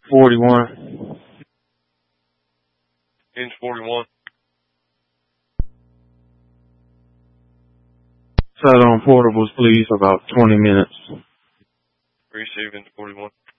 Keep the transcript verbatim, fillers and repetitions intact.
forty-one. Inch forty-one. Set on portables, please, for about twenty minutes. Receive inch forty-one.